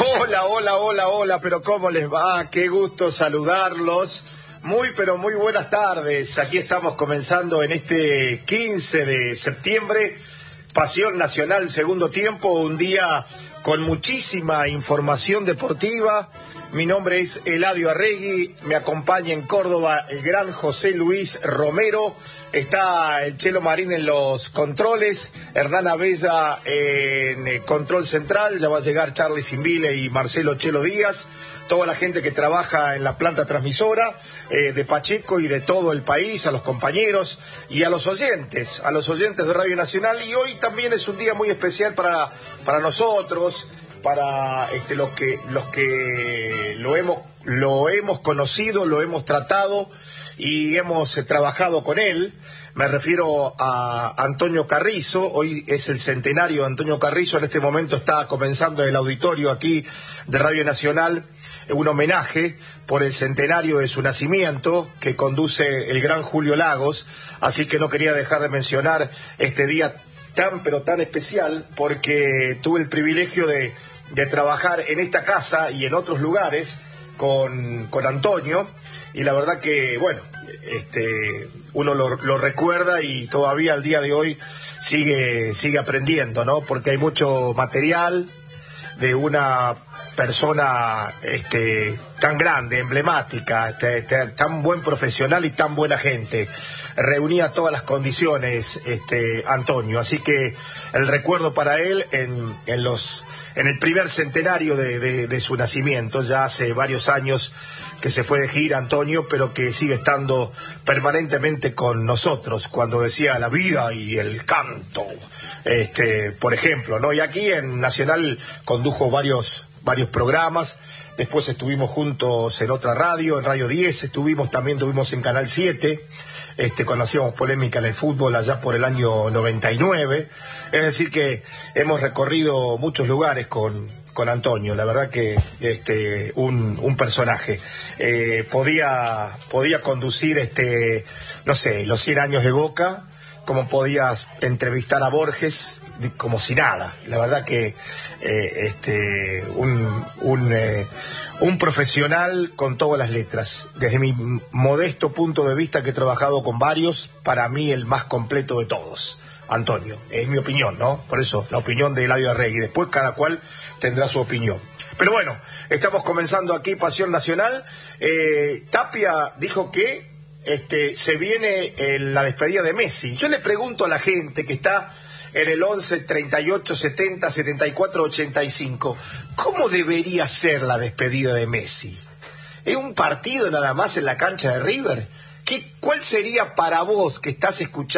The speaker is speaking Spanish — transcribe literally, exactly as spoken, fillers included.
Hola, hola, hola, hola, pero ¿cómo les va? Qué gusto saludarlos. Muy, pero muy buenas tardes. Aquí estamos comenzando en este quince de septiembre, Pasión Nacional, segundo tiempo, un día con muchísima información deportiva. Mi nombre es Eladio Arregui, me acompaña en Córdoba el gran José Luis Romero, está el Chelo Marín en los controles, Hernán Abella en el control central, ya va a llegar Charlie Simbile y Marcelo Chelo Díaz, toda la gente que trabaja en la planta transmisora eh, de Pacheco y de todo el país, a los compañeros y a los oyentes, a los oyentes de Radio Nacional. Y hoy también es un día muy especial para, para nosotros, para este, los que los que lo hemos lo hemos conocido, lo hemos tratado y hemos eh, trabajado con él. Me refiero a Antonio Carrizo. Hoy es el centenario de Antonio Carrizo. En este momento está comenzando en el auditorio aquí de Radio Nacional un homenaje por el centenario de su nacimiento que conduce el gran Julio Lagos. Así que no quería dejar de mencionar este día tan pero tan especial, porque tuve el privilegio de de trabajar en esta casa y en otros lugares con, con Antonio, y la verdad que, bueno, este, uno lo, lo recuerda y todavía al día de hoy sigue, sigue aprendiendo, ¿no? Porque hay mucho material de una persona este, tan grande, emblemática, este, este, tan buen profesional y tan buena gente. Reunía todas las condiciones, este, Antonio, así que el recuerdo para él en, en los en el primer centenario de, de, de su nacimiento. Ya hace varios años que se fue de gira Antonio, pero que sigue estando permanentemente con nosotros, cuando decía la vida y el canto, este, por ejemplo, ¿no? Y aquí en Nacional condujo varios varios programas. Después estuvimos juntos en otra radio, en Radio diez, estuvimos también, tuvimos en Canal siete, este, cuando hacíamos polémica en el fútbol allá por el año noventa y nueve. Es decir que hemos recorrido muchos lugares con, con Antonio. La verdad que este, un, un personaje. Eh, podía, podía conducir, este, no sé, los cien años de Boca, como podías entrevistar a Borges, como si nada. La verdad que eh, este, un, un, eh, un profesional con todas las letras. Desde mi modesto punto de vista, que he trabajado con varios, para mí el más completo de todos, Antonio. Es mi opinión, ¿no? Por eso, la opinión de Eladio Arregui. Después cada cual tendrá su opinión. Pero bueno, estamos comenzando aquí Pasión Nacional. Eh, Tapia dijo que este, se viene eh, la despedida de Messi. Yo le pregunto a la gente que está en el once, treinta y ocho, setenta, setenta y cuatro, ochenta y cinco, ¿cómo debería ser la despedida de Messi? ¿Es un partido nada más en la cancha de River? ¿Qué, ¿Cuál sería para vos, que estás escuchando